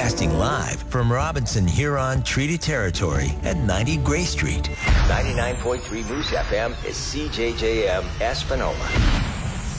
Broadcasting live from Robinson Huron Treaty Territory at 90 Gray Street. 99.3 Moose FM is CJJM Espanola.